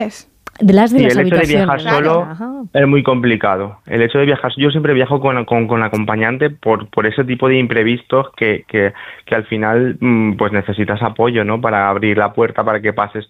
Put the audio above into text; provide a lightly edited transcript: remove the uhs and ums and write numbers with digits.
De las Sí, las el hecho de habitaciones. viajar solo Ajá. es muy complicado. El hecho de viajar, yo siempre viajo con acompañante por ese tipo de imprevistos que al final pues necesitas apoyo, ¿no? Para abrir la puerta para que pases